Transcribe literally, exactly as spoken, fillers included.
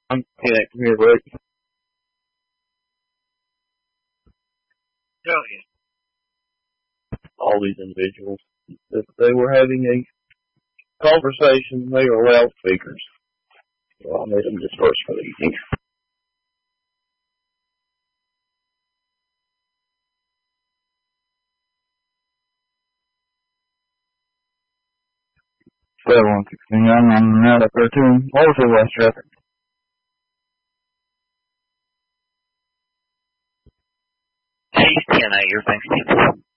I'm connected here, Rick. Go ahead. All these individuals, if they were having a conversation, they were loudspeakers. So I made them disperse for the evening. seven sixty-nine, I'm out up there too. Also less traffic. She's ten eight, everything's ten.